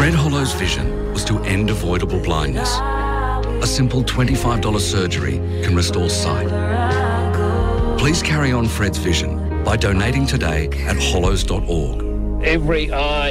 Fred Hollow's vision was to end avoidable blindness. A simple $25 surgery can restore sight. Please carry on Fred's vision by donating today at hollows.org. Every eye